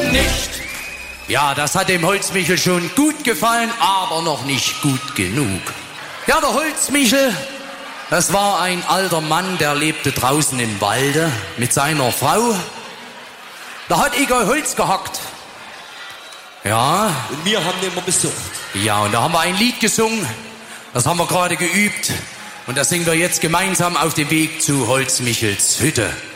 nicht. Ja, das hat dem Holzmichel schon gut gefallen, aber noch nicht gut genug. Ja, der Holzmichel, das war ein alter Mann, der lebte draußen im Walde mit seiner Frau. Da hat Igor Holz gehackt. Ja. Und wir haben den immer besucht. Ja, und da haben wir ein Lied gesungen. Das haben wir gerade geübt. Und das singen wir jetzt gemeinsam auf dem Weg zu Holzmichels Hütte.